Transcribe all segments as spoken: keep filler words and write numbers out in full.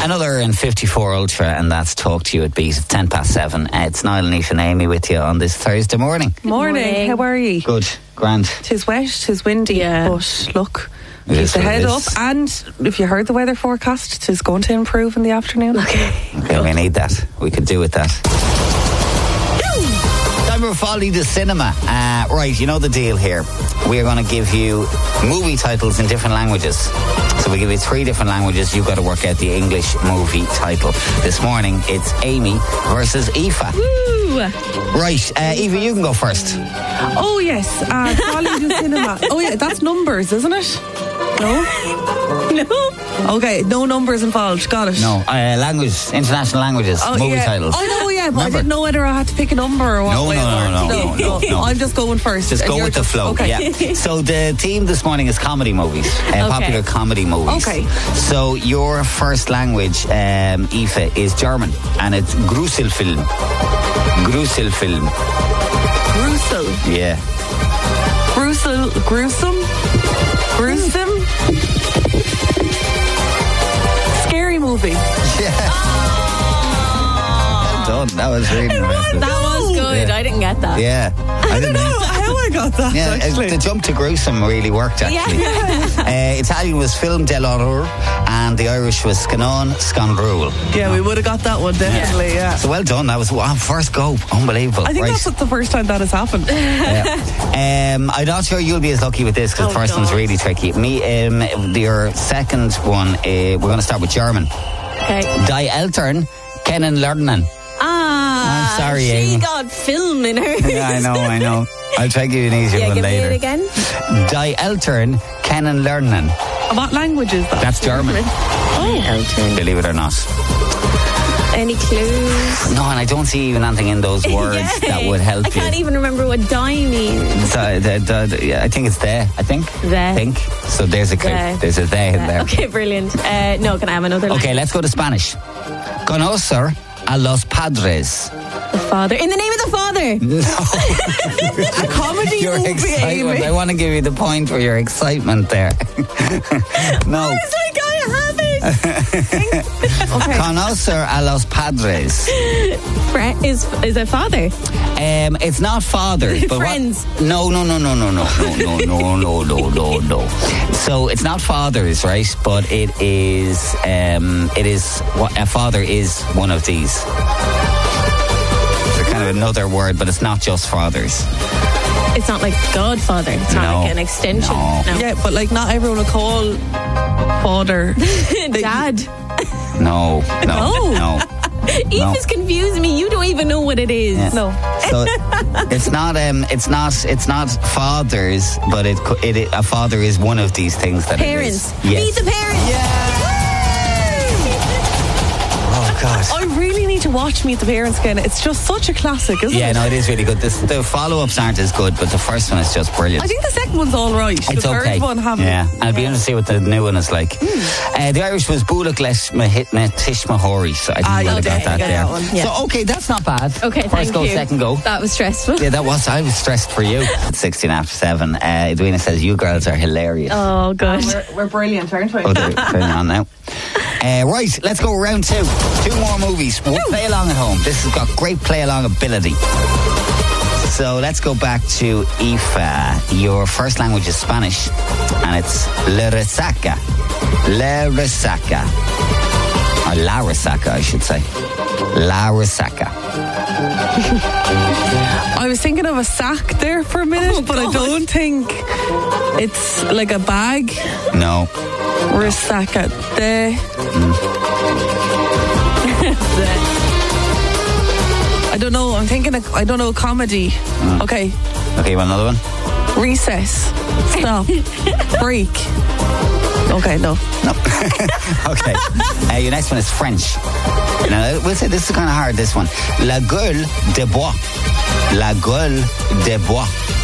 Another in fifty-four Ultra, and that's Talk to You at Beat at ten past seven. Uh, it's Niall, Aoife and Amy with you on this Thursday morning. Morning. Morning. How are you? Good, grand. Tis wet, tis windy, Yeah. but look, It keep is the what it head up. is. And if you heard the weather forecast, tis going to improve in the afternoon. Okay. Okay, we need that. We could do with that. Time for Folly the Cinema. Uh, right, you know the deal here. We are going to give you movie titles in different languages. So we give you three different languages. You've got to work out the English movie title. This morning, it's Amy versus Aoife. Woo! Right, uh, Aoife, you can go first. Oh, yes. Uh, Folly the Cinema. Oh, yeah, that's numbers, isn't it? No? No. Okay, no numbers involved. Got it. No, uh, language, international languages, Oh, movie yeah. titles. Oh, no, yeah, but I Remember? didn't know whether I had to pick a number or what. No, way no, it no, worked. no, no, no. I'm just going first. Just and go you're with the just- flow. Okay. Yeah. So the theme this morning is comedy movies, uh, popular comedy movies. Okay. So your first language, um, Aoife, is German, and it's Gruselfilm. Gruselfilm. Gruesome. Yeah. Gruesome. Gruesome? Gruesome? Scary movie. Well done. That was really impressive. That was good. Yeah. I didn't get that. Yeah. I didn't No, think- how I got that, Yeah, uh, actually. the jump to gruesome really worked actually. uh, Italian was Film dell'Horror, and the Irish was Scanon Scandrúil. Yeah, we would have got that one, definitely, yeah. So well done. That was wow, first go. Unbelievable. I think right. that's the first time that has happened. Yeah. Um, I'm not sure you'll be as lucky with this because Oh, the first God. one's really tricky. Me, um, your second one, uh, we're going to start with German. Okay. Die Eltern kennen lernen. Ah. I'm sorry, She Amy. got film in her. Yeah, I know, I know. I'll try to give you an easier Yeah, one give later. me it again. Die Eltern kennen lernen. What language is that? That's German, Oh. Elton. believe it or not. Any clues? No, and I don't see even anything in those words Yeah. that would help I you. can't even remember what die means. So, the, the, the, yeah, I think it's there. I think. There. I think. So there's a clue. There. There's a there in there. Okay, brilliant. Uh, no, can I have another line? Okay, let's go to Spanish. Conocer a los padres. The father. In the name of the father. A comedy Your movie, excitement. Amy. I want to give you the point for your excitement there. No. It's like I have it. Okay. Conocer a los padres. Fre- is is a father. Um, it's not fathers, but what- Friends. No, no, no, no, no, no, no, no, no, no, no, no. So it's not fathers, right? But it is. Um, it is what a father is. One of these. It's a kind of another word, but it's not just fathers. It's not like Godfather. It's not No. like an extension. No. Yeah, but like not everyone will call father. Dad. No, no, No. no. Eve is confusing me. You don't even know what it is. Yeah. No. So it's not. Um, it's not. It's not fathers, but it. co- It. it a father is one of these things that Parents. It is. Yes. Meet the parents. Oh God. I really need to watch Meet the Parents again. It's just such a classic, isn't Yeah, it? no, it is really good. This, the follow-ups aren't as good, but the first one is just brilliant. I think the second one's all right. It's the third okay. one haven't. Yeah, I'll be interested to see what the new one is like. Uh, the Irish was Bulaklesh Tishmahori, so I didn't Ah, really okay, got that got there. that one. Yeah. So okay, that's not bad. Okay, First thank go, you. second go. That was stressful. Yeah, that was. I was stressed for you. It's sixteen after seven. Uh, Edwina says you girls are hilarious. Oh, good. We're, we're brilliant, aren't we? Oh, they're turning on now. Uh, right, let's go round two. Two more movies. We'll play along at home. This has got great play along ability. So let's go back to Aoife. Your first language is Spanish, and it's La Resaca. La Resaca. Or La Resaca, I should say. La Resaca. I was thinking of a sack there for a minute, Oh, but I God. don't think it's like a bag. No. Or a sack at the. I don't know. I'm thinking. Of, I don't know. Comedy. Okay. Okay, you want another one? Recess. Stop. Break. Okay. No. Okay. Uh, your next one is French. Now, we'll say this is kind of hard, this one. La gueule de bois. La gueule de bois.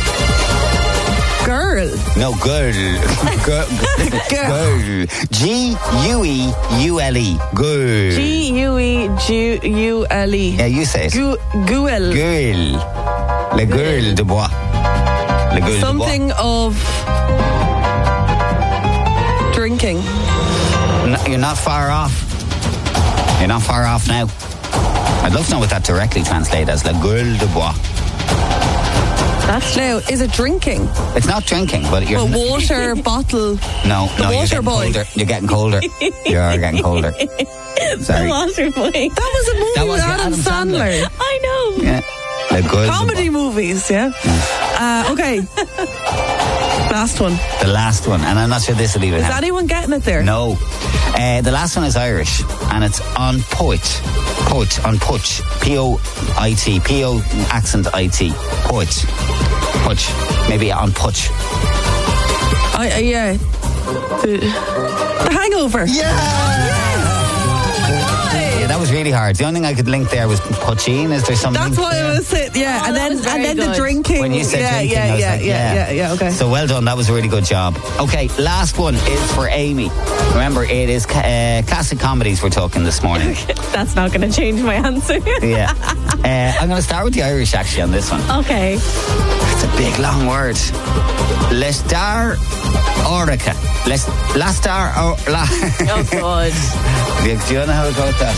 Girl. No, girl. Girl. Girl. G U E U L E. Girl. G U E G U L E. Yeah, you say it. Gu- Guel. Girl. La gueule de bois. La gueule Something of drinking. de bois. No, you're not far off. You're not far off now. I'd love to know what that directly translates as. La gueule de bois. That's now, is it drinking? It's not drinking, but you're... Well, water bottle. No, the no, you're water getting boy. colder. You're getting colder. You're getting colder. Sorry. The water boy. That was a movie That was with Adam, Adam Sandler. Sandler. I know. Yeah. La gueule de Comedy bois. movies, yeah. Uh, okay. Last one. The last one, and I'm not sure this will even Is happen. anyone getting it there? No. Uh, the last one is Irish, and it's on poet. Poet, on putch. P O I T. P O accent I T. Poet. Putch. Maybe on putch. I, uh, yeah. The, the Hangover. Yeah! Yeah, that was really hard. The only thing I could link there was poachine. Is there something? That's what I was saying. Yeah, Oh, and that then was very and then the good. drinking. When you said yeah, drinking, yeah, I was yeah, like, yeah, yeah. yeah, yeah. Okay. So well done. That was a really good job. Okay, last one is for Amy. Remember, it is ca- uh, classic comedies we're talking this morning. That's not going to change my answer. Yeah. Uh, I'm going to start with the Irish actually on this one. Okay. It's a big long word. Lestar Orica. Les, Lastar or La. Oh, God. Do you, do you know how to go with that?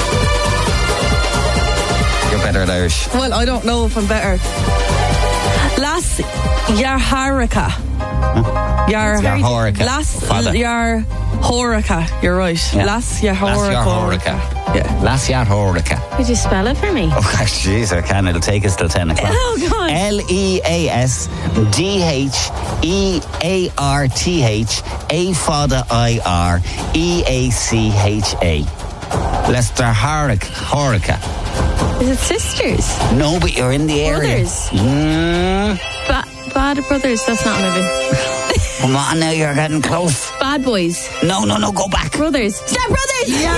You're better at Irish. Well, I don't know if I'm better. Las Yarharika. Yar Yarhorica. Las Fada. Yarhorica. You're right. Yeah. Las Las Yarhorica. Yarhorica. Yeah. Las Yarhorica. Could you spell it for me? Oh gosh, jeez, I can. It'll take us till ten o'clock. Oh, God. L E A S D H E A R T H A Fada I R E A C H A. Lester Horica. Is it sisters? No, but you're in the area. Brothers. Mm. Ba- bad brothers. That's not a movie. Come on now, you're getting close. Bad boys. No, no, no, go back. Brothers. Step brothers. Yeah.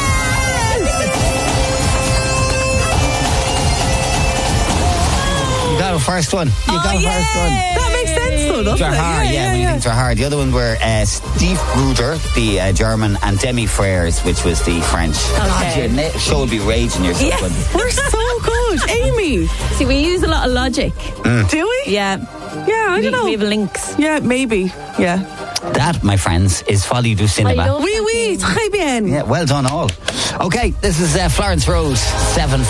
You got a first one. You Oh, got a yay. first one. That makes sense though, doesn't They're it? hard, yeah, when you think they're hard. The other one were uh, Steve Ruder, the uh, German, and Demi Frères, which was the French. God, your na- show would be raging yourself. Yeah. wouldn't it? We're so good. Amy. See, we use a lot of logic. Do we? Yeah. Yeah, I we, don't know. we have links. Yeah, maybe. Yeah. That, my friends, is Folie du I Cinéma. love Oui, oui, très bien. Yeah, well done all. Okay, this is uh, Florence Rose, seven